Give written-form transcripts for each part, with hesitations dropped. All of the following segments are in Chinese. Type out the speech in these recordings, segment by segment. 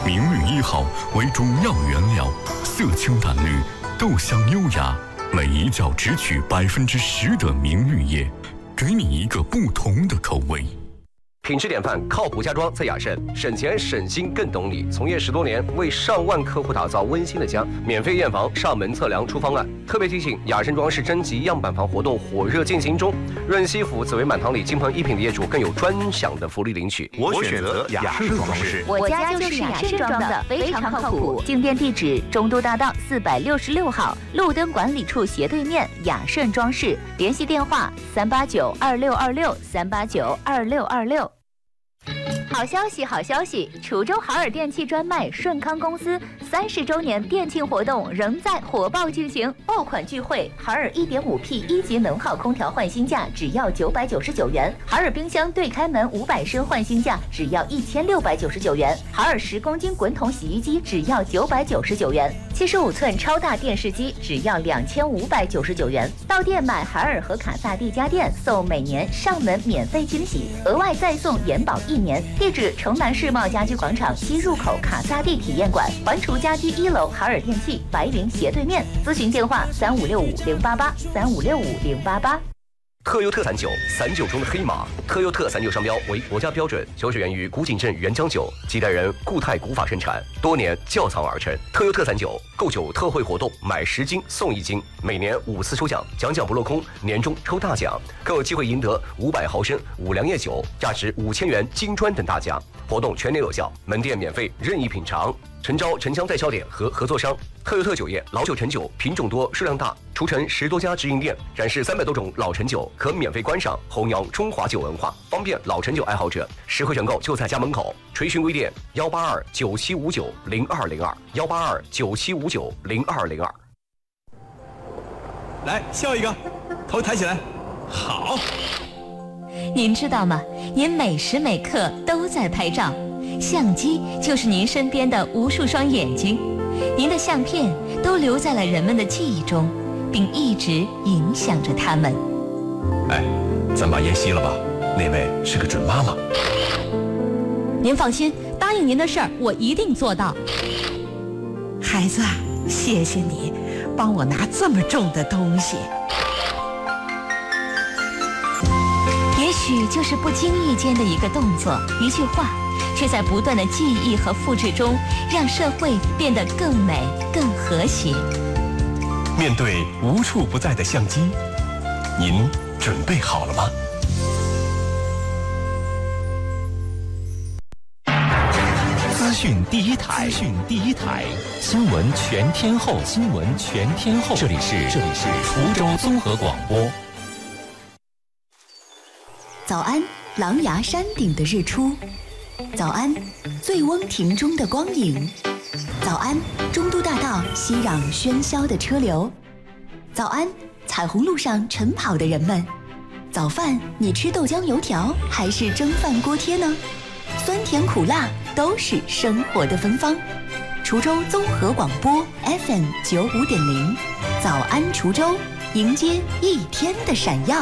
明绿1号为主要原料，色清淡绿，豆香优雅，每一角只取10%的明绿叶，给你一个不同的口味。 品质典范，靠谱家装在雅盛，省钱省心更懂你。从业10多年，为上万客户打造温馨的家，免费验房、上门测量出方案。特别提醒，雅盛装饰征集样板房活动火热进行中，润西府紫薇满堂里金鹏1品的业主更有专享的福利领取。 我选择雅盛装饰， 我家就是雅盛装的，非常靠谱。进店地址：中都大道466号，路灯管理处斜对面，雅盛装饰。联系电话：3892626，3892626。好消息，好消息！滁州海尔电器专卖顺康公司30周年店庆活动仍在火爆进行，爆款聚会，海尔 1.5P 1级能耗空调换新价只要999元，海尔冰箱对开门500升换新价只要1699元，海尔10公斤滚筒洗衣机只要999元，75寸超大电视机只要2599元。到店买海尔和卡萨帝家电，送每年上门免费惊喜，额外再送延保1年。地址：城南世贸家居广场西入口卡萨帝体验馆，环滁家居1楼海尔电器白云斜对面。咨询电话：3565-088，3565-088。 特优特散酒，散酒中的黑马。特优特散酒商标为国家标准，酒水源于古井镇原浆酒，几代人固态古法生产，多年窖藏而成。特优特散酒购酒特惠活动，买10斤送1斤，每年5次抽奖，奖不落空，年终抽大奖，更有机会赢得500毫升五粮液酒，价值5000元金砖等大奖。活动全年有效，门店免费任意品尝。诚招城乡代销点和合作商。特优特酒业老酒陈酒品种多数量大，除城10多家直营店，展示300多种老陈酒，可免费观赏，弘扬中华酒文化，方便老陈酒爱好者。实惠选购就在家门口。垂询微店18297590202，18297590202。 来笑一个，头抬起来，好。 您知道吗？您每时每刻都在拍照，相机就是您身边的无数双眼睛，您的相片都留在了人们的记忆中，并一直影响着他们。 哎，咱把烟熄了吧，那位是个准妈妈。 您放心，答应您的事儿我一定做到。 孩子，谢谢你帮我拿这么重的东西。 也许就是不经意间的一个动作，一句话，却在不断的记忆和复制中，让社会变得更美、更和谐。 面对无处不在的相机，您准备好了吗？ 资讯第一台，新闻全天候，这里是滁州综合广播。 早安，狼牙山顶的日出；早安，醉翁亭中的光影；早安，中都大道熙攘喧嚣的车流；早安，彩虹路上晨跑的人们；早饭，你吃豆浆油条还是蒸饭锅贴呢？酸甜苦辣都是生活的芬芳。滁州综合广播 FM 95.0，早安滁州，迎接一天的闪耀。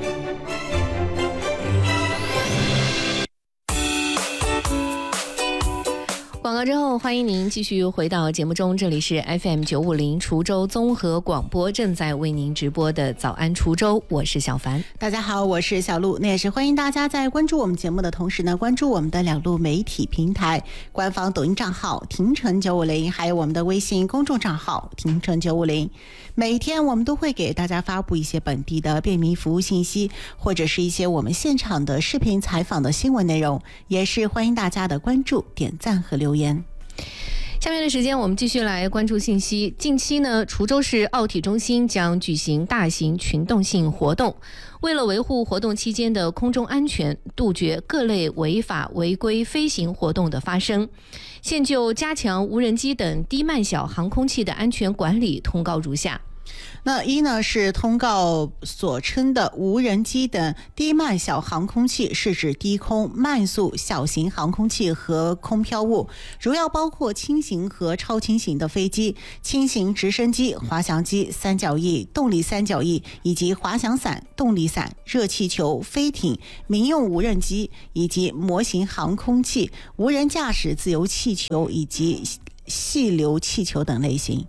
广告之后，欢迎您继续回到节目中，这里是 FM 950滁州综合广播，正在为您直播的早安滁州，我是小凡。 大家好，我是小鹿。那也是欢迎大家在关注我们节目的同时呢，关注我们的2路媒体平台，官方抖音账号廷城950，还有我们的微信公众账号廷城950。每天我们都会给大家发布一些本地的便民服务信息，或者是一些我们现场的视频采访的新闻内容，也是欢迎大家的关注、点赞和留言。 下面的时间我们继续来关注信息。近期呢，滁州市奥体中心将举行大型群动性活动，为了维护活动期间的空中安全，杜绝各类违法违规飞行活动的发生，现就加强无人机等低慢小航空器的安全管理通告如下。 那一呢是通告所称的无人机等低慢小航空器，是指低空慢速小型航空器和空飘物，主要包括轻型和超轻型的飞机、轻型直升机、滑翔机、三角翼、动力三角翼以及滑翔伞、动力伞、热气球、飞艇、民用无人机以及模型航空器、无人驾驶自由气球以及细流气球等类型。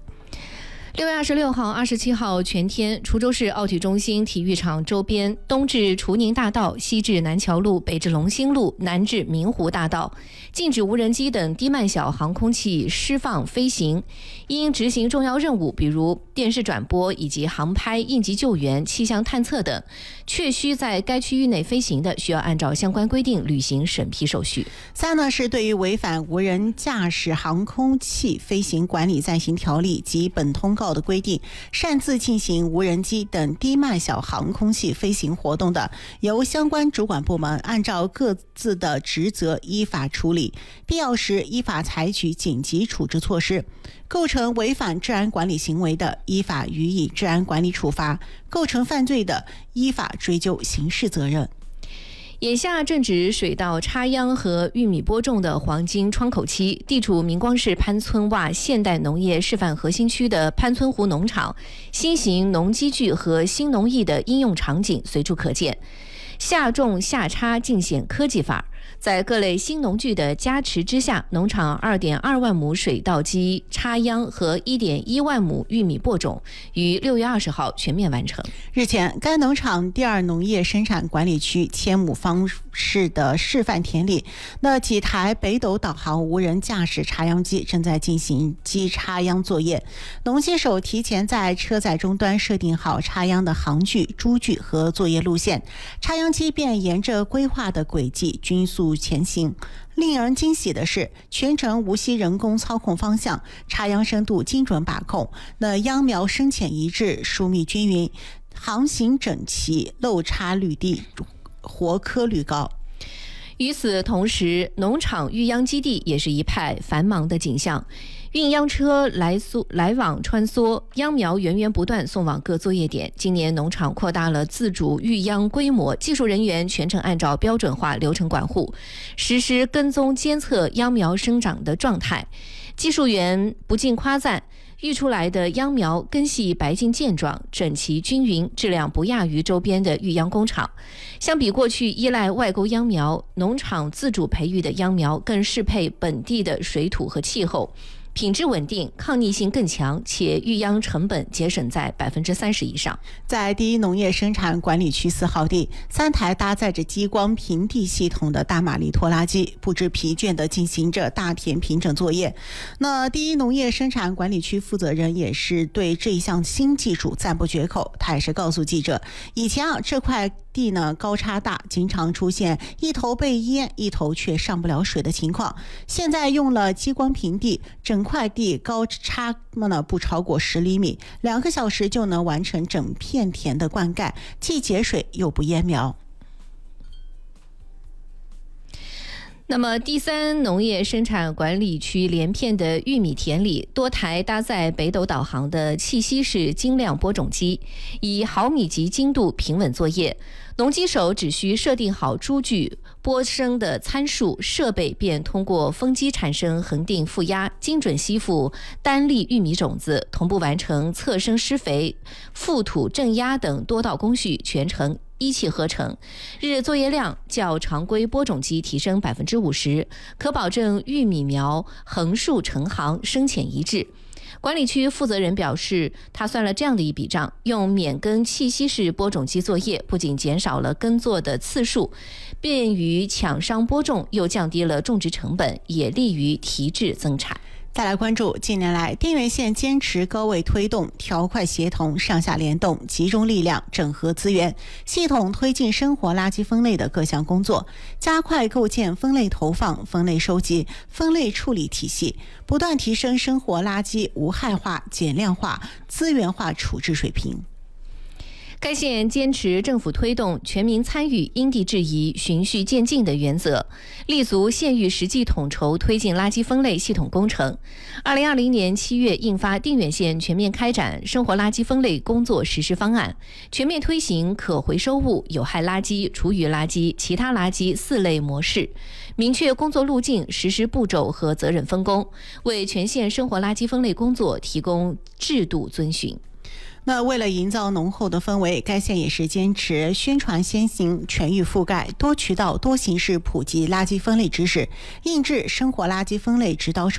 6月26号、27号全天，滁州市奥体中心体育场周边东至滁宁大道，西至南桥路，北至龙兴路，南至明湖大道，禁止无人机等低慢小航空器释放飞行。因执行重要任务，比如电视转播以及航拍、应急救援、气象探测等，确需在该区域内飞行的，需要按照相关规定履行审批手续。 3呢是对于违反无人驾驶航空器飞行管理暂行条例及本通告的规定，擅自进行无人机等低慢小航空器飞行活动的，由相关主管部门按照各自的职责依法处理，必要时依法采取紧急处置措施。构成违反治安管理行为的，依法予以治安管理处罚；构成犯罪的，依法追究刑事责任。 眼下正值水稻插秧和玉米播种的黄金窗口期，地处明光市潘村洼现代农业示范核心区的潘村湖农场，新型农机具和新农艺的应用场景随处可见。下种下插尽显科技范儿，在各类新农具的加持之下，农场2.2万亩水稻机插秧和1.1万亩玉米播种于6月20号全面完成。 日前，该农场第2农业生产管理区千亩方式的示范田里，那几台北斗导航无人驾驶插秧机正在进行机插秧作业。农机手提前在车载终端设定好插秧的航距、株距和作业路线，插秧机便沿着规划的轨迹均速前行。令人惊喜的是，全程无需人工操控方向，插秧深度精准把控，那秧苗深浅一致，疏密均匀，航行整齐，漏插率低，活科率高。 与此同时，农场育秧基地也是一派繁忙的景象。运秧车来往穿梭，秧苗源源不断送往各作业点。今年农场扩大了自主育秧规模，技术人员全程按照标准化流程管护，实施跟踪监测秧苗生长的状态。技术员不禁夸赞，育出来的秧苗根系白净健壮、整齐均匀，质量不亚于周边的育秧工厂。相比过去依赖外购秧苗，农场自主培育的秧苗更适配本地的水土和气候，品质稳定，抗逆性更强，且育秧成本节省在30%以上。 在第1农业生产管理区4号地，3台搭载着激光平地系统的大马力拖拉机不知疲倦地进行着大田平整作业。那第1农业生产管理区负责人也是对这一项新技术赞不绝口，他也是告诉记者，以前这块地呢高差大，经常出现一头被淹一头却上不了水的情况，现在用了激光平地，整块地高差不超过10厘米，2个小时就能完成整片田的灌溉，既节水又不淹苗。 那么第3农业生产管理区连片的玉米田里，多台搭载北斗导航的气息式精量播种机，以毫米级精度平稳作业。农机手只需设定好株距、播声的参数，设备便通过风机产生恒定负压，精准吸附单粒玉米种子，同步完成侧生施肥、覆土正压等多道工序，全程一气呵成，日作业量较常规播种机提升50%，可保证玉米苗横竖成行，深浅一致。管理区负责人表示，他算了这样的一笔账，用免耕气息式播种机作业，不仅减少了耕作的次数，便于抢商播种，又降低了种植成本，也利于提质增产。 再来关注近年来滇源县坚持高位推动、条块协同、上下联动、集中力量、整合资源，系统推进生活垃圾分类的各项工作，加快构建分类投放、分类收集、分类处理体系，不断提升生活垃圾无害化、减量化、资源化处置水平。 该县坚持政府推动全民参与、因地制宜、循序渐进的原则，立足县域实际统筹推进垃圾分类系统工程。2020年7月印发定远县全面开展生活垃圾分类工作实施方案，全面推行可回收物、有害垃圾、厨余垃圾、其他垃圾4类模式，明确工作路径、实施步骤和责任分工，为全县生活垃圾分类工作提供制度遵循。 那为了营造浓厚的氛围，该县也是坚持宣传先行、全域覆盖、多渠道多形式普及垃圾分类知识，印制生活垃圾分类指导手